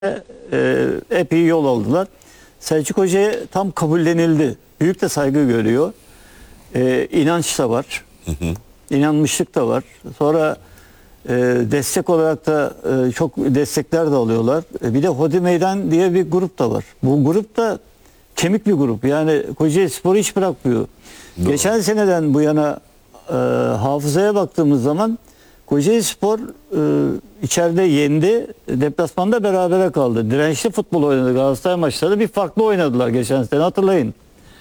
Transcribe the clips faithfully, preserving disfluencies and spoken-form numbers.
e, epey yol aldılar. Selçuk Hoca'ya tam kabullenildi. Büyük de saygı görüyor. E, inanç da var. Hı hı. İnanmışlık da var. Sonra e, destek olarak da e, çok destekler de alıyorlar. E, bir de Hodri Meydan diye bir grup da var. Bu grup da kemik bir grup. Yani Kocaeli Spor'u hiç bırakmıyor. Doğru. Geçen seneden bu yana e, hafızaya baktığımız zaman Kocaeli Spor e, içeride yendi, deplasmanda berabere kaldı. Dirençli futbol oynadı. Galatasaray maçları bir farklı oynadılar geçen sene, hatırlayın.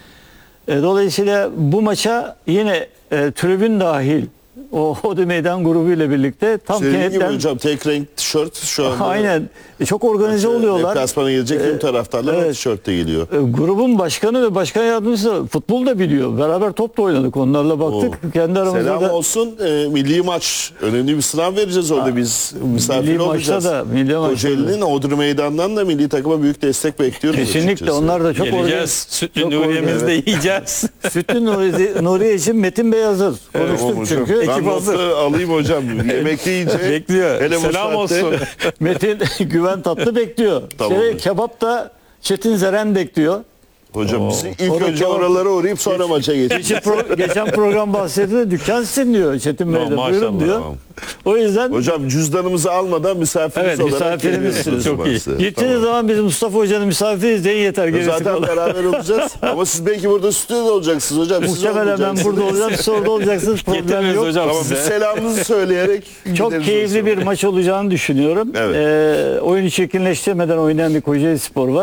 E, dolayısıyla bu maça yine e, tribün dahil o Hodri Meydan grubu ile birlikte tam kenetlen... hocam tek renk tişört şu anda. Aynen. E, çok organize maça, oluyorlar. Deplasmana gelecek tüm e, taraftarlar evet. o tişörtte geliyor. E, grubun başkanı ve başkan yardımcısı futbol da biliyor. Beraber top da oynadık. Onlarla baktık. Oo. Kendi aramızda Selam da... olsun. E, milli maç. Önemli bir sınav vereceğiz orada ha, biz. Misafir milli olacağız. Da, milli Kocaeli'nin Hodri Meydan'dan da milli takıma büyük destek bekliyoruz. Kesinlikle. Açıkçası. Onlar da çok organize. Sütlü Nuriye'mizi de yiyeceğiz. Sütlü Nuriye için Metin Bey hazır. Konuştuk evet, çünkü. Ekip hazır. Alayım hocam. Yemek yiyince bekliyor. Hele selam olsun. Metin Güven Tatlı bekliyor. Tamam. Şey, kebap da Çetin Zeren bekliyor. Hocam biz ilk o önce oralara uğrayıp sonra maça geçeceğiz. Geçen, pro, geçen program bahsediyor. Dükkan sizin diyor Çetin Bey de. No, buyurun diyor. Tamam. O yüzden hocam cüzdanımızı almadan misafirimiz evet, olarak misafirimizsiniz. Çok iyi. Gittiğiniz tamam. zaman biz Mustafa Hoca'nın misafiriyiz deyin yeter. Gerisi zaten kolay. Beraber olacağız. Ama siz belki burada stüdyoda olacaksınız hocam. Muhtemelen ben burada olacağım. Siz orada olacaksınız. Problem yok. Hocam tamam, size. Biz selamınızı söyleyerek çok keyifli bir maç olacağını düşünüyorum. Evet. Ee, oyunu çirkinleştirmeden oynayan bir Kocaeli Spor var.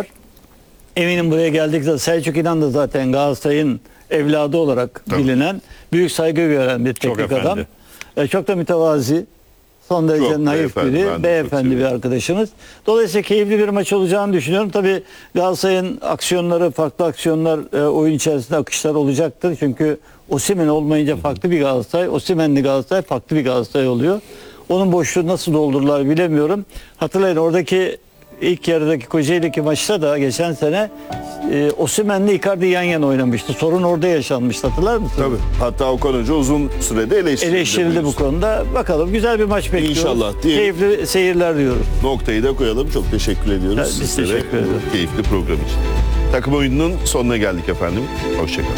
Eminim buraya geldikçe Selçuk İnan da zaten Galatasaray'ın evladı olarak Tabii. bilinen, büyük saygı gören bir teknik çok adam. E, çok da mütevazi, son derece çok naif beyefendi, biri, beyefendi bir arkadaşımız. Dolayısıyla keyifli bir maç olacağını düşünüyorum. Tabii Galatasaray'ın aksiyonları, farklı aksiyonlar, e, oyun içerisinde akışlar olacaktır. Çünkü Osimhen olmayınca farklı bir Galatasaray, Osimhen'li Galatasaray farklı bir Galatasaray oluyor. Onun boşluğu nasıl doldururlar bilemiyorum. Hatırlayın oradaki İlk yarıdaki Kocaeli'deki maçta da geçen sene e, Osimhen'le Icardi yan yana oynamıştı. Sorun orada yaşanmıştı, hatırlar mısın? Tabii. Hatta Okan Hoca uzun sürede eleştirildi. Eleştirildi bu konuda. Bakalım güzel bir maç bekliyoruz. İnşallah. Diyelim. Keyifli seyirler diyoruz. Noktayı da koyalım. Çok teşekkür ediyoruz. Evet, biz sizlere teşekkür ederiz. Keyifli program için. Takım oyununun sonuna geldik efendim. Hoşçakalın.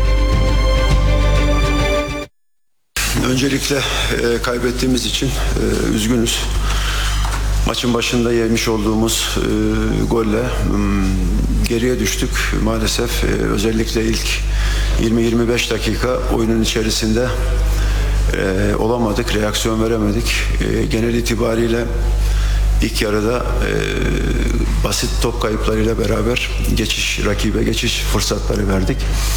Öncelikle e, kaybettiğimiz için e, üzgünüz. Maçın başında yemiş olduğumuz e, golle e, geriye düştük maalesef. E, özellikle ilk yirmi yirmi beş dakika oyunun içerisinde e, olamadık, reaksiyon veremedik. E, genel itibariyle ilk yarıda e, basit top kayıplarıyla beraber geçiş, rakibe geçiş fırsatları verdik.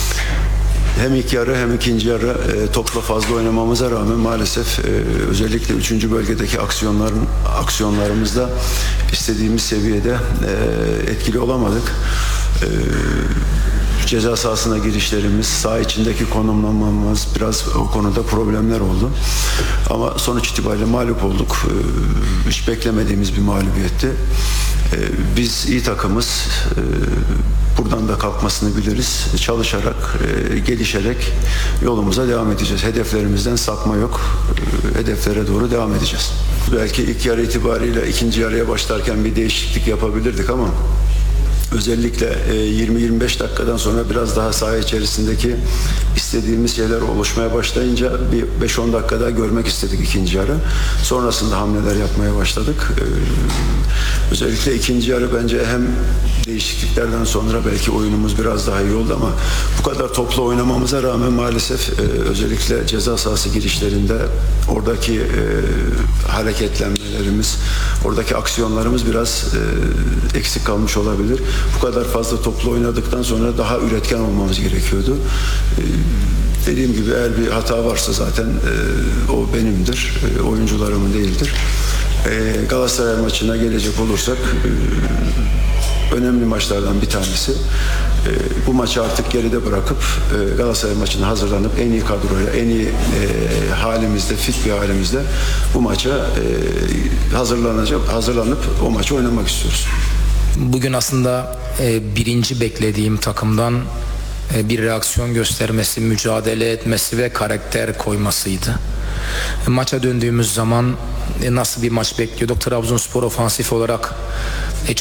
Hem ilk yarı hem ikinci yarı e, topla fazla oynamamıza rağmen maalesef e, özellikle üçüncü bölgedeki aksiyonların aksiyonlarımızda istediğimiz seviyede e, etkili olamadık. E, ceza sahasına girişlerimiz, saha içindeki konumlanmamız biraz o konuda problemler oldu. Ama sonuç itibariyle mağlup olduk. E, hiç beklemediğimiz bir mağlubiyetti. E, biz iyi takımız. E, Buradan da kalkmasını biliriz. Çalışarak, e, gelişerek yolumuza devam edeceğiz. Hedeflerimizden sapma yok. E, hedeflere doğru devam edeceğiz. Belki ilk yarı itibariyle ikinci yarıya başlarken bir değişiklik yapabilirdik ama özellikle yirmi yirmi beş dakikadan sonra biraz daha saha içerisindeki istediğimiz şeyler oluşmaya başlayınca bir beş on dakika daha görmek istedik ikinci yarı. Sonrasında hamleler yapmaya başladık. Özellikle ikinci yarı bence hem değişikliklerden sonra belki oyunumuz biraz daha iyi oldu ama bu kadar toplu oynamamıza rağmen maalesef özellikle ceza sahası girişlerinde oradaki hareketlenmelerimiz, oradaki aksiyonlarımız biraz eksik kalmış olabilir. Bu kadar fazla toplu oynadıktan sonra daha üretken olmamız gerekiyordu. Ee, dediğim gibi eğer bir hata varsa zaten e, o benimdir, e, oyuncularımın değildir. E, Galatasaray maçına gelecek olursak e, önemli maçlardan bir tanesi. E, bu maçı artık geride bırakıp e, Galatasaray maçına hazırlanıp en iyi kadroyla, en iyi e, halimizde, fit bir halimizde bu maça e, hazırlanacak, hazırlanıp o maçı oynamak istiyoruz. Bugün aslında e, birinci beklediğim takımdan e, bir reaksiyon göstermesi, mücadele etmesi ve karakter koymasıydı. Maça döndüğümüz zaman e, nasıl bir maç bekliyorduk? Trabzonspor ofansif olarak e, çok